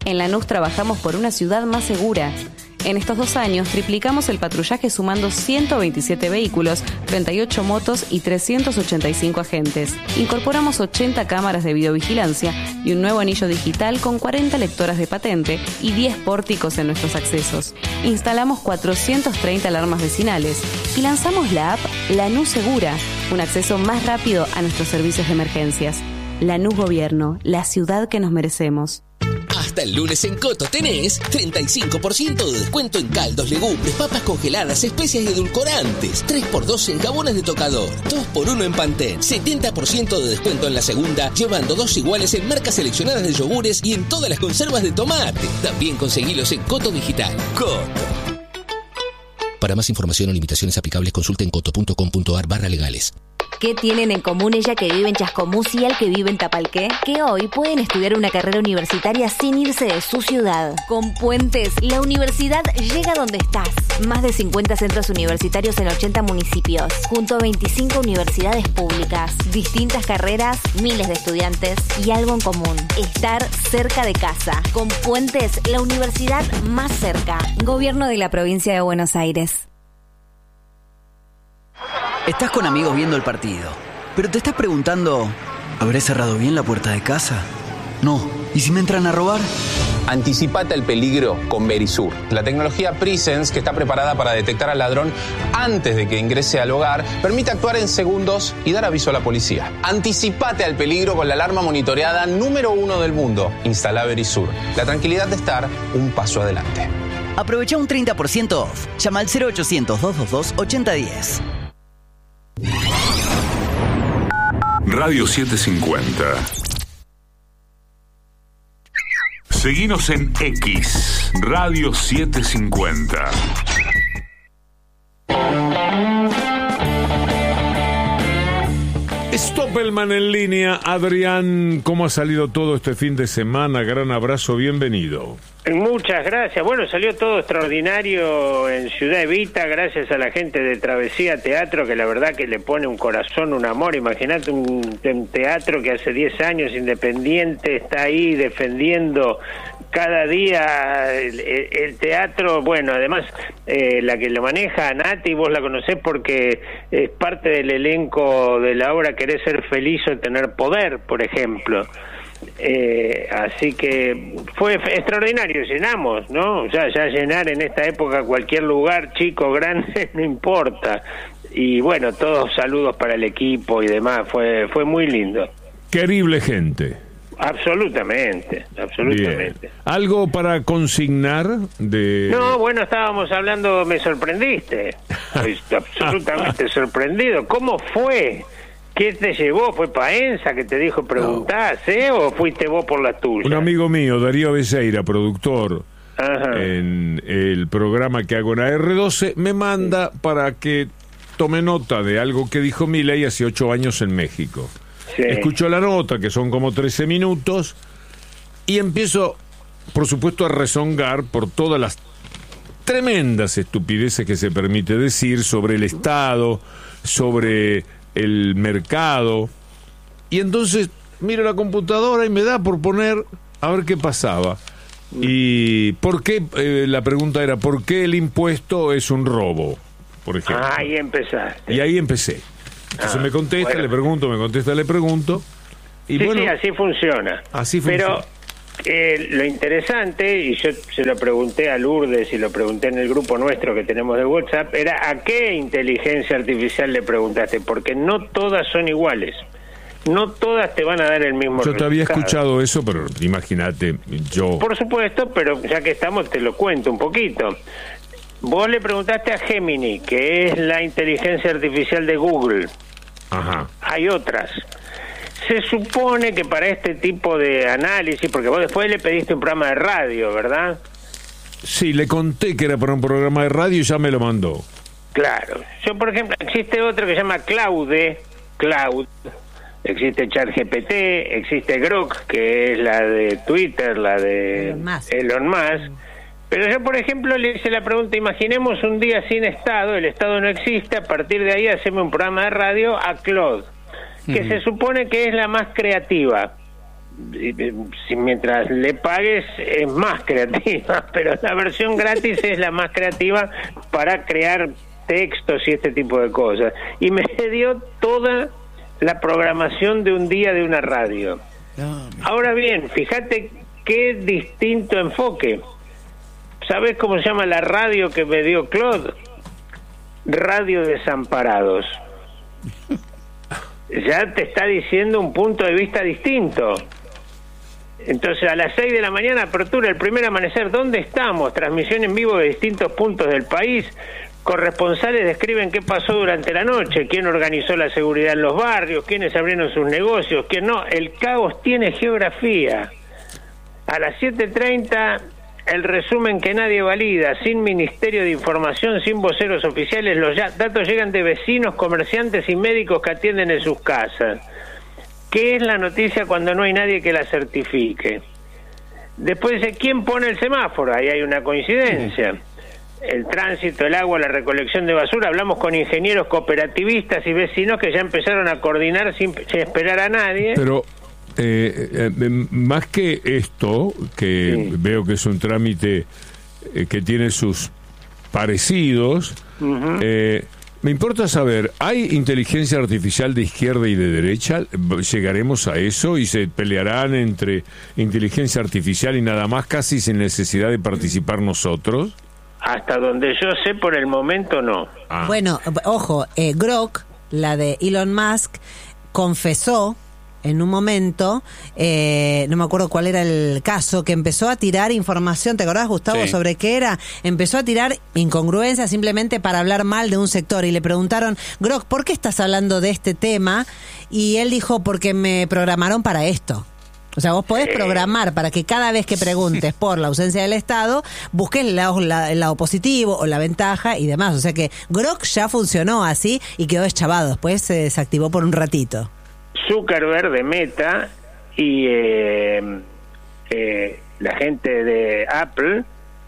En Lanús trabajamos por una ciudad más segura. En estos 2 años triplicamos el patrullaje sumando 127 vehículos, 38 motos y 385 agentes. Incorporamos 80 cámaras de videovigilancia y un nuevo anillo digital con 40 lectoras de patente y 10 pórticos en nuestros accesos. Instalamos 430 alarmas vecinales y lanzamos la app Lanús Segura, un acceso más rápido a nuestros servicios de emergencias. Lanús Gobierno, la ciudad que nos merecemos. Hasta el lunes en Coto tenés 35% de descuento en caldos, legumbres, papas congeladas, especias y edulcorantes. 3x2 en jabones de tocador. 2x1 en Pantene. 70% de descuento en la segunda, llevando 2 iguales en marcas seleccionadas de yogures y en todas las conservas de tomate. También conseguilos en Coto Digital. Coto. Para más información o limitaciones aplicables, consulten coto.com.ar/legales. ¿Qué tienen en común ella que vive en Chascomús y él que vive en Tapalqué? Que hoy pueden estudiar una carrera universitaria sin irse de su ciudad. Con Puentes, la universidad llega donde estás. Más de 50 centros universitarios en 80 municipios, junto a 25 universidades públicas. Distintas carreras, miles de estudiantes y algo en común: estar cerca de casa. Con Puentes, la universidad más cerca. Gobierno de la Provincia de Buenos Aires. Estás con amigos viendo el partido, pero te estás preguntando, ¿habré cerrado bien la puerta de casa? No. ¿Y si me entran a robar? Anticipate al peligro con Verisur. La tecnología Presence, que está preparada para detectar al ladrón antes de que ingrese al hogar, permite actuar en segundos y dar aviso a la policía. Anticipate al peligro con la alarma monitoreada número 1 del mundo. Instala Verisur. La tranquilidad de estar un paso adelante. Aprovecha un 30% off. Llama al 0800-222-8010. Radio 750. Seguinos en X, Radio 750. Stoppelman en línea. Adrián, ¿cómo ha salido todo este fin de semana? Gran abrazo, bienvenido. Muchas gracias. Bueno, salió todo extraordinario en Ciudad Evita, gracias a la gente de Travesía Teatro, que la verdad que le pone un corazón, un amor. Imagínate un teatro que hace 10 años, independiente, está ahí defendiendo cada día el teatro. Bueno, además la que lo maneja, Nati, vos la conocés porque es parte del elenco de la obra Querés ser feliz o tener poder, por ejemplo. Así que fue extraordinario, llenamos, ¿no? O sea, ya llenar en esta época cualquier lugar, chico, grande, no importa. Y bueno, todos saludos para el equipo y demás, fue muy lindo. Querible gente. Absolutamente. Bien. ¿Algo para consignar de...? No, bueno, estábamos hablando, me sorprendiste. Estoy absolutamente sorprendido. ¿Cómo fue? ¿Qué te llevó? ¿Fue Paenza que te dijo preguntás, o fuiste vos por la tuya? Un amigo mío, Darío Becerra, productor, en el programa que hago en AR12, me manda para que tome nota de algo que dijo Milei hace 8 años en México. Sí. Escucho la nota, que son como 13 minutos, y empiezo, por supuesto, a rezongar por todas las tremendas estupideces que se permite decir sobre el Estado, sobre el mercado, y entonces miro la computadora y me da por poner a ver qué pasaba. Y ¿por qué? La pregunta era, ¿por qué el impuesto es un robo? Por ejemplo. Ahí empezaste. Y ahí empecé. Entonces me contesta, bueno, le pregunto, me contesta, le pregunto. Y sí, bueno, sí, así funciona. Así funciona. Pero lo interesante, y yo se lo pregunté a Lourdes y lo pregunté en el grupo nuestro que tenemos de WhatsApp, era ¿a qué inteligencia artificial le preguntaste? Porque no todas son iguales. No todas te van a dar el mismo resultado. Yo te había escuchado eso, pero imagínate, yo... Por supuesto, pero ya que estamos te lo cuento un poquito. Vos le preguntaste a Gemini, que es la inteligencia artificial de Google. Ajá. Hay otras. Se supone que para este tipo de análisis, porque vos después le pediste un programa de radio, ¿verdad? Sí, le conté que era para un programa de radio y ya me lo mandó. Claro. Yo, por ejemplo, existe otro que se llama Cloud, existe ChatGPT, existe Grok, que es la de Twitter, la de Elon Musk. Pero yo, por ejemplo, le hice la pregunta, imaginemos un día sin Estado, el Estado no existe, a partir de ahí hacemos un programa de radio a Claude, que se supone que es la más creativa. si mientras le pagues es más creativa, pero la versión gratis es la más creativa para crear textos y este tipo de cosas. Y me dio toda la programación de un día de una radio. Ahora bien, fíjate qué distinto enfoque. ¿Sabes cómo se llama la radio que me dio Claude? Radio Desamparados. Ya te está diciendo un punto de vista distinto. Entonces, a las 6 de la mañana, apertura, el primer amanecer. ¿Dónde estamos? Transmisión en vivo de distintos puntos del país. Corresponsales describen qué pasó durante la noche, quién organizó la seguridad en los barrios, quiénes abrieron sus negocios, quién no. El caos tiene geografía. A las 7:30... el resumen que nadie valida, sin Ministerio de Información, sin voceros oficiales, los datos llegan de vecinos, comerciantes y médicos que atienden en sus casas. ¿Qué es la noticia cuando no hay nadie que la certifique? Después dice, ¿quién pone el semáforo? Ahí hay una coincidencia. El tránsito, el agua, la recolección de basura. Hablamos con ingenieros cooperativistas y vecinos que ya empezaron a coordinar sin esperar a nadie. Pero... más que esto, que veo que es un trámite que tiene sus parecidos, me importa saber, ¿hay inteligencia artificial de izquierda y de derecha? ¿Llegaremos a eso y se pelearán entre inteligencia artificial y nada más, casi sin necesidad de participar nosotros? Hasta donde yo sé, por el momento no. Bueno, ojo, Grok, la de Elon Musk, confesó en un momento, no me acuerdo cuál era el caso, que empezó a tirar información, ¿te acordás, Gustavo, sobre qué era? Empezó a tirar incongruencias simplemente para hablar mal de un sector, y le preguntaron, Grok, ¿por qué estás hablando de este tema? Y él dijo, porque me programaron para esto. O sea, vos podés programar para que cada vez que preguntes por la ausencia del Estado, busques el lado positivo o la ventaja y demás. O sea que Grok ya funcionó así y quedó deschavado, después se desactivó por un ratito. Zuckerberg de Meta y la gente de Apple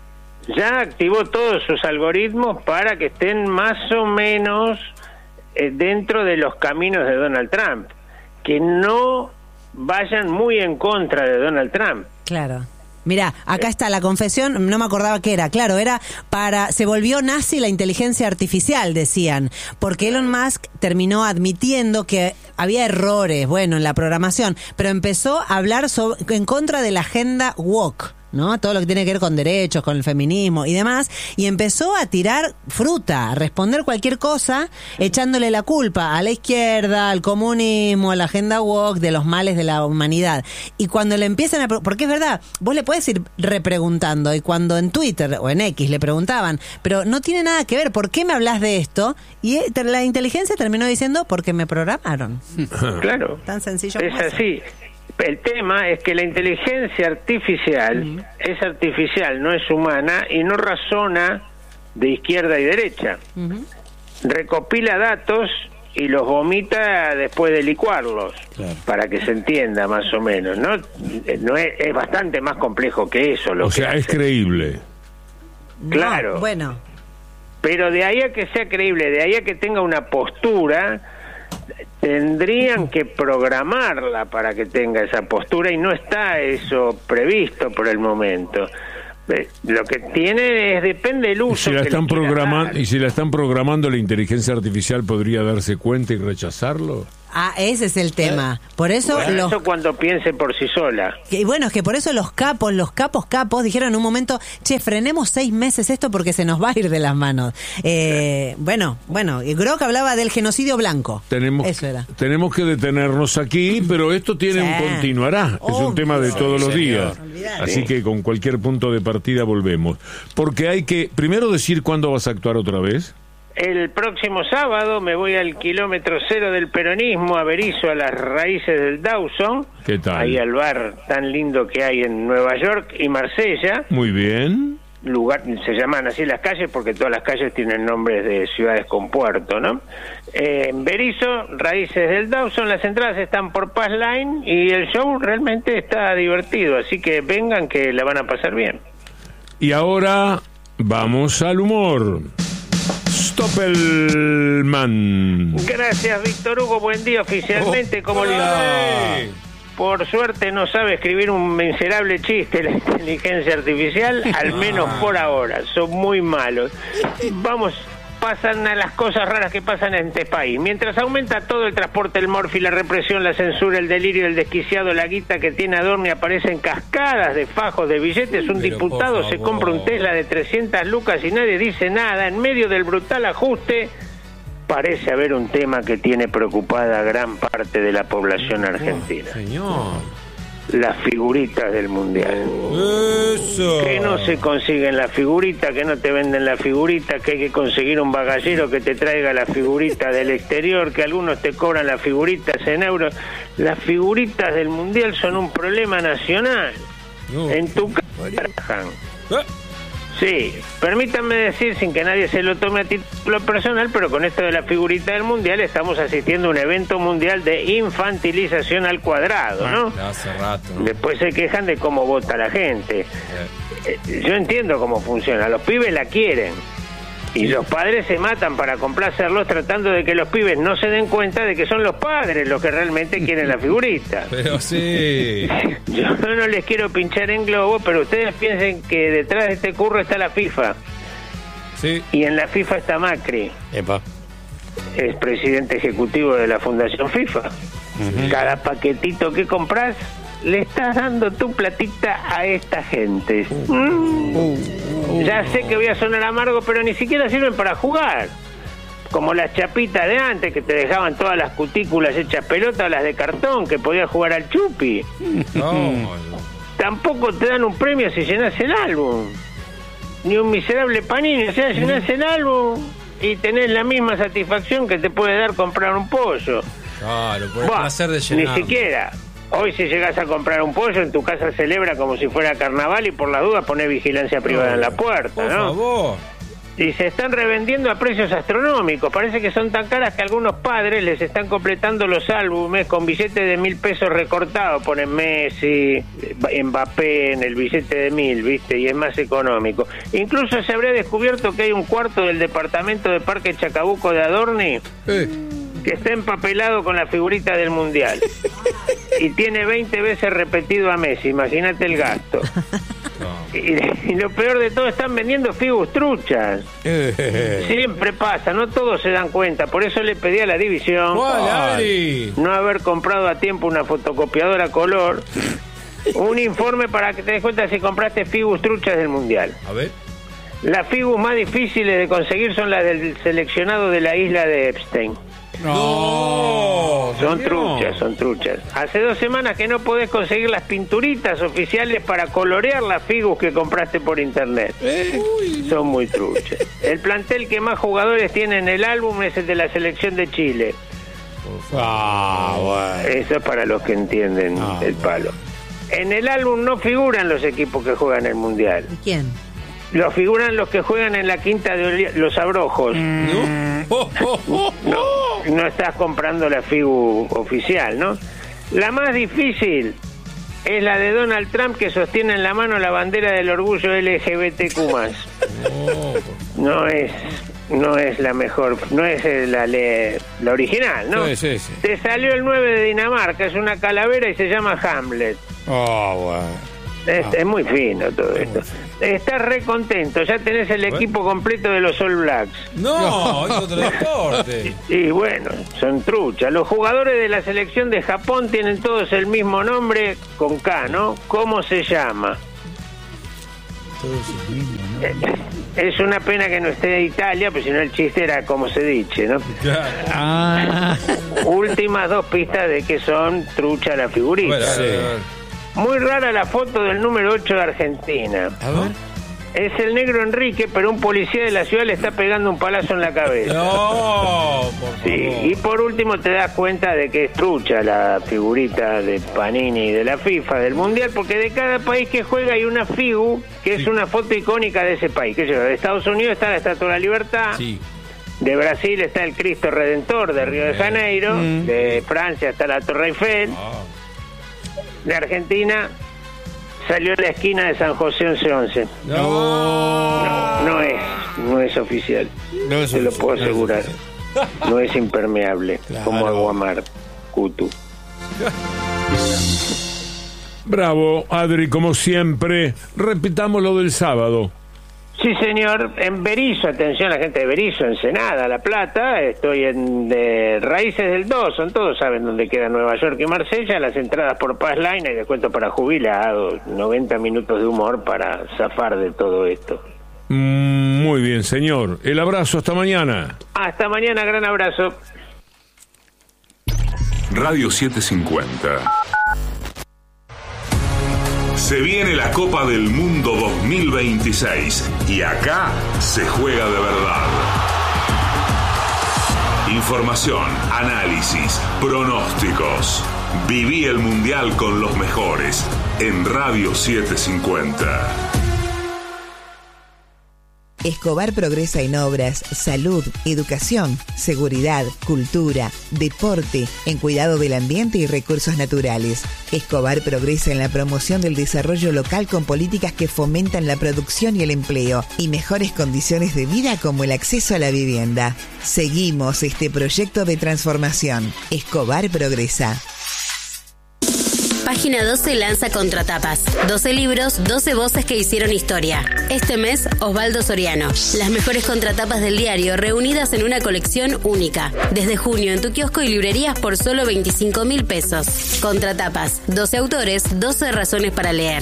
ya activó todos sus algoritmos para que estén más o menos dentro de los caminos de Donald Trump, que no vayan muy en contra de Donald Trump. Claro. Mirá, acá está la confesión, no me acordaba qué era. Claro, era se volvió nazi la inteligencia artificial, decían, porque Elon Musk terminó admitiendo que había errores, en la programación, pero empezó a hablar en contra de la agenda woke, ¿no? Todo lo que tiene que ver con derechos, con el feminismo y demás, y empezó a tirar fruta, a responder cualquier cosa, echándole la culpa a la izquierda, al comunismo, a la agenda woke, de los males de la humanidad. Y cuando le empiezan porque es verdad, vos le podés ir repreguntando, y cuando en Twitter o en X le preguntaban, pero no tiene nada que ver, ¿por qué me hablas de esto? Y la inteligencia terminó diciendo, porque me programaron. Claro. Tan sencillo como es así. El tema es que la inteligencia artificial es artificial, no es humana y no razona de izquierda y derecha. Recopila datos y los vomita después de licuarlos, para que se entienda más o menos. No es bastante más complejo que eso. O sea, es creíble. Claro. No, bueno. Pero de ahí a que sea creíble, de ahí a que tenga una postura, tendrían que programarla para que tenga esa postura, y no está eso previsto por el momento. Lo que tiene depende del uso. Y si la están programando, la inteligencia artificial podría darse cuenta y rechazarlo. Ese es el tema. Por eso eso cuando piense por sí sola. Y bueno, es que por eso los capos dijeron en un momento, frenemos 6 meses esto porque se nos va a ir de las manos. Bueno, Grok hablaba del genocidio blanco. Tenemos que detenernos aquí, pero esto tiene un continuará. Es un tema de todos los días. Así que con cualquier punto de partida volvemos. Porque hay que primero decir cuándo vas a actuar otra vez. El próximo sábado me voy al kilómetro 0 del peronismo, a Berisso, a las raíces del Dawson. ¿Qué tal? Ahí al bar tan lindo que hay en Nueva York y Marsella. Muy bien. Se llaman así las calles porque todas las calles tienen nombres de ciudades con puerto, ¿no? En Berisso, raíces del Dawson, las entradas están por Pass Line y el show realmente está divertido, así que vengan que la van a pasar bien. Y ahora vamos al humor. Stoppelman. Gracias, Víctor Hugo. Buen día oficialmente. ¿Cómo le va? por suerte no sabe escribir un miserable chiste la inteligencia artificial, al menos por ahora. Son muy malos. Pasan a las cosas raras que pasan en este país. Mientras aumenta todo el transporte, el morfi, la represión, la censura, el delirio, el desquiciado, la guita que tiene Adorno y aparecen cascadas de fajos de billetes, un diputado se compra un Tesla de 300 lucas y nadie dice nada. En medio del brutal ajuste, parece haber un tema que tiene preocupada a gran parte de la población argentina. Señor. Las figuritas del Mundial. Eso. Que no se consiguen las figuritas, que no te venden las figuritas, que hay que conseguir un bagallero que te traiga la figurita del exterior, que algunos te cobran las figuritas en euros. Las figuritas del Mundial son un problema nacional. En tu casa. Sí, permítanme decir, sin que nadie se lo tome a título personal, pero con esto de la figurita del Mundial estamos asistiendo a un evento mundial de infantilización al cuadrado, ¿no? Hace rato. Después se quejan de cómo vota la gente. Yo entiendo cómo funciona, los pibes la quieren. Y los padres se matan para complacerlos tratando de que los pibes no se den cuenta de que son los padres los que realmente quieren la figurita. Pero sí. Yo no les quiero pinchar en globo, pero ustedes piensen que detrás de este curro está la FIFA. Sí. Y en la FIFA está Macri. Epa. Es presidente ejecutivo de la Fundación FIFA. Cada paquetito que compras le estás dando tu platita a esta gente. Ya sé que voy a sonar amargo, pero ni siquiera sirven para jugar. Como las chapitas de antes, que te dejaban todas las cutículas hechas pelota, las de cartón, que podías jugar al chupi. No. Tampoco te dan un premio si llenas el álbum. Ni un miserable panini. O sea, llenas el álbum y tenés la misma satisfacción que te puede dar comprar un pollo. Claro, por el placer de llenar. Ni siquiera. Hoy si llegas a comprar un pollo, en tu casa celebra como si fuera carnaval y por las dudas ponés vigilancia privada en la puerta, por ¿no? Favor. Y se están revendiendo a precios astronómicos. Parece que son tan caras que algunos padres les están completando los álbumes con billetes de 1.000 pesos recortados. Ponen Messi, Mbappé en el billete de 1.000, ¿viste? Y es más económico. Incluso se habría descubierto que hay un cuarto del departamento de Parque Chacabuco de Adorni que está empapelado con la figurita del Mundial. Y tiene 20 veces repetido a Messi. Imagínate el gasto. Y lo peor de todo, están vendiendo figus truchas. Siempre pasa, no todos se dan cuenta. Por eso le pedí a la división no haber comprado a tiempo una fotocopiadora a color, un informe para que te des cuenta si compraste figus truchas del Mundial. A ver. Las figus más difíciles de conseguir son las del seleccionado de la isla de Epstein. No, son truchas. Hace 2 semanas que no podés conseguir las pinturitas oficiales para colorear las figus que compraste por internet. Son muy truchas. El plantel que más jugadores tiene en el álbum es el de la selección de Chile. Bueno. Eso es para los que entienden el palo. En el álbum no figuran los equipos que juegan el Mundial. ¿Quién? Los figuran los que juegan en la quinta de los Abrojos. No estás comprando la figu oficial, ¿no? La más difícil es la de Donald Trump, que sostiene en la mano la bandera del orgullo LGBTQ+. No es la mejor, no es la original, ¿no? Sí. Te salió el 9 de Dinamarca, es una calavera y se llama Hamlet. Bueno. Es muy fino todo esto. Estás re contento, ya tenés el equipo completo de los All Blacks. No, es otro deporte. Y bueno, son truchas. Los jugadores de la selección de Japón tienen todos el mismo nombre con K, ¿no? ¿Cómo se llama? Todos el mismo nombre. Es una pena que no esté de Italia, pues si no el chiste era como se dice, ¿no? Últimas 2 pistas de que son trucha la figurita. Bueno, sí. Muy rara la foto del número 8 de Argentina. A ver. Es el negro Enrique, pero un policía de la ciudad le está pegando un palazo en la cabeza. No, por favor. Sí, y por último te das cuenta de que es trucha la figurita de Panini de la FIFA, del Mundial, porque de cada país que juega hay una figu que es una foto icónica de ese país. De Estados Unidos está la Estatua de la Libertad. Sí. De Brasil está el Cristo Redentor de Río de Janeiro. De Francia está la Torre Eiffel. De Argentina salió en la esquina de San José 1111. No es oficial. Se lo puedo asegurar. No es impermeable, como Aguamar, Cutu. Bravo, Adri, como siempre. Repitamos lo del sábado. Sí, señor. En Berisso, atención a la gente de Berisso, Ensenada, La Plata. Estoy en Raíces del Dawson. Todos saben dónde queda Nueva York y Marsella. Las entradas por Passline. Hay descuento para jubilados. 90 minutos de humor para zafar de todo esto. Muy bien, señor. El abrazo, hasta mañana. Hasta mañana, gran abrazo. Radio 750. Se viene la Copa del Mundo 2026 y acá se juega de verdad. Información, análisis, pronósticos. Viví el Mundial con los mejores en Radio 750. Escobar progresa en obras, salud, educación, seguridad, cultura, deporte, en cuidado del ambiente y recursos naturales. Escobar progresa en la promoción del desarrollo local con políticas que fomentan la producción y el empleo y mejores condiciones de vida como el acceso a la vivienda. Seguimos este proyecto de transformación. Escobar progresa. Página 12 lanza Contratapas. 12 libros, 12 voces que hicieron historia. Este mes, Osvaldo Soriano. Las mejores contratapas del diario reunidas en una colección única. Desde junio en tu kiosco y librerías por solo 25.000 pesos. Contratapas. 12 autores, 12 razones para leer.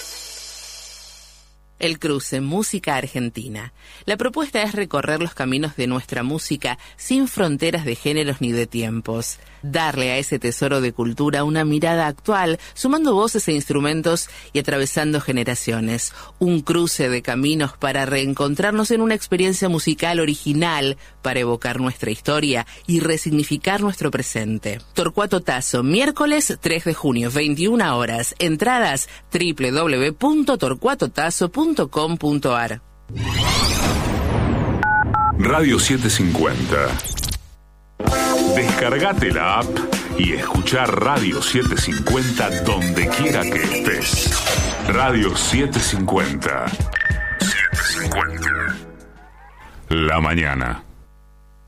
El Cruce, música argentina. La propuesta es recorrer los caminos de nuestra música sin fronteras de géneros ni de tiempos. Darle a ese tesoro de cultura una mirada actual, sumando voces e instrumentos y atravesando generaciones. Un cruce de caminos para reencontrarnos en una experiencia musical original para evocar nuestra historia y resignificar nuestro presente. Torcuato Tasso, miércoles 3 de junio, 21 horas. Entradas www.torcuatotasso.com.ar. Radio 750. Descargate la app y escuchar Radio 750 donde quiera que estés. Radio 750. 750. La mañana.